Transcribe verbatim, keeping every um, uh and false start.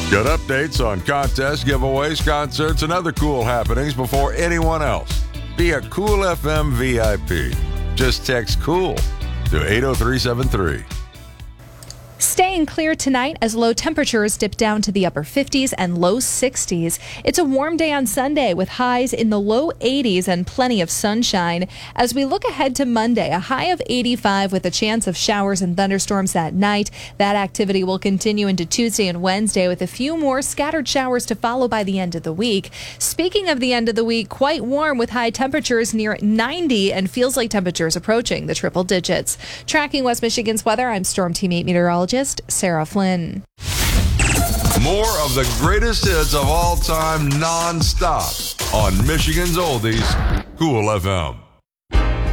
Get updates on contests, giveaways, concerts, and other cool happenings before anyone else. Be a Cool F M V I P. Just text COOL to eight oh three seven three. Staying clear tonight as low temperatures dip down to the upper fifties and low sixties. It's a warm day on Sunday with highs in the low eighties and plenty of sunshine. As we look ahead to Monday, a high of eighty-five with a chance of showers and thunderstorms that night. That activity will continue into Tuesday and Wednesday with a few more scattered showers to follow by the end of the week. Speaking of the end of the week, quite warm with high temperatures near ninety and feels like temperatures approaching the triple digits. Tracking West Michigan's weather, I'm Storm Team eight meteorologist Sarah Flynn. More of the greatest hits of all time non-stop on Michigan's Oldies, Cool F M.